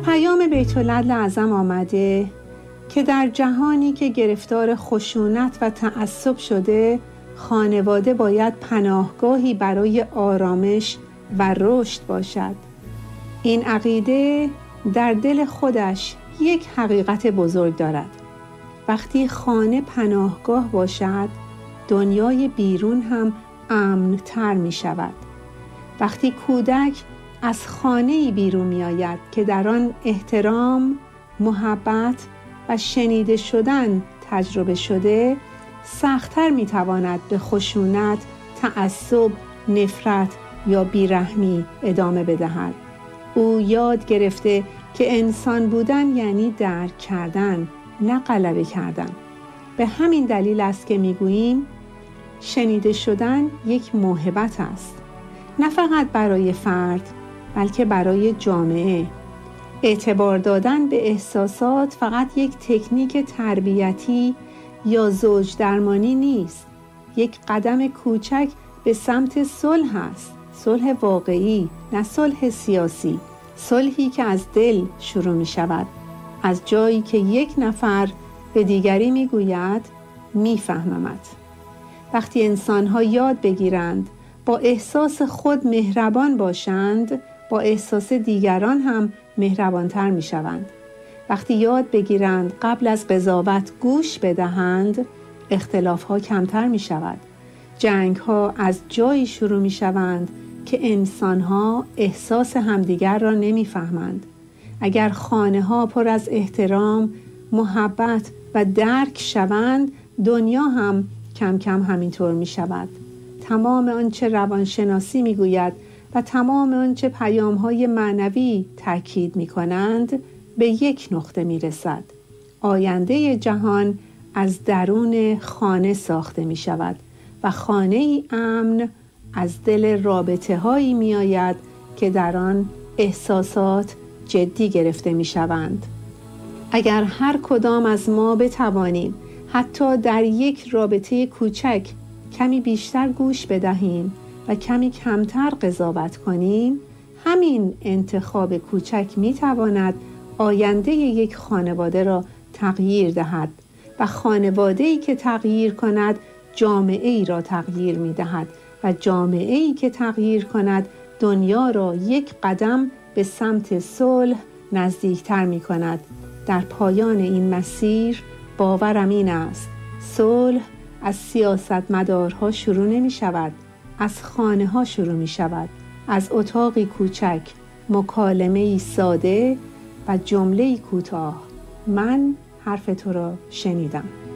پیام بیت العدل اعظم آمده که در جهانی که گرفتار خشونت و تعصب شده، خانواده باید پناهگاهی برای آرامش و رشد باشد. این عقیده در دل خودش یک حقیقت بزرگ دارد. وقتی خانه پناهگاه باشد، دنیای بیرون هم امن‌تر می شود. وقتی کودک از خانه‌ای بیرون می آید که در آن احترام، محبت و شنیده شدن تجربه شده، سخت‌تر می تواند به خشونت، تعصب، نفرت یا بیرحمی ادامه بدهد. او یاد گرفته که انسان بودن یعنی درک کردن، نه غلبه کردن. به همین دلیل است که میگوییم شنیده شدن یک موهبت است، نه فقط برای فرد بلکه برای جامعه. اعتبار دادن به احساسات فقط یک تکنیک تربیتی یا زوج درمانی نیست، یک قدم کوچک به سمت صلح است. صلح واقعی، نه صلح سیاسی. صلحی که از دل شروع می شود، از جایی که یک نفر به دیگری می گوید می فهممت. وقتی انسان‌ها یاد بگیرند با احساس خود مهربان باشند، با احساس دیگران هم مهربانتر می شوند. وقتی یاد بگیرند قبل از قضاوت گوش بدهند، اختلاف‌ها کمتر می شود. جنگ‌ها از جایی شروع می شوند که انسان‌ها احساس همدیگر را نمی‌فهمند. اگر خانه‌ها پر از احترام، محبت و درک شوند، دنیا هم کم کم همینطور می‌شود. تمام آنچه روانشناسی می‌گوید و تمام آنچه پیام‌های معنوی تاکید می‌کنند به یک نقطه می‌رسد. آینده جهان از درون خانه ساخته می‌شود و خانه‌ای امن از دل رابطه‌هایی می‌آید که در آن احساسات جدی گرفته می‌شوند. اگر هر کدام از ما بتوانیم حتی در یک رابطه کوچک کمی بیشتر گوش بدهیم و کمی کمتر قضاوت کنیم، همین انتخاب کوچک می‌تواند آینده یک خانواده را تغییر دهد و خانواده‌ای که تغییر کند جامعه‌ای را تغییر می‌دهد و جامعه‌ای که تغییر کند دنیا را یک قدم به سمت صلح نزدیکتر می‌کند. در پایان این مسیر باورم این است: صلح از سیاستمدارها شروع نمی‌شود، از خانه‌ها شروع می‌شود، از اتاقی کوچک، مکالمه‌ای ساده و جمله‌ای کوتاه: من حرف تو را شنیدم.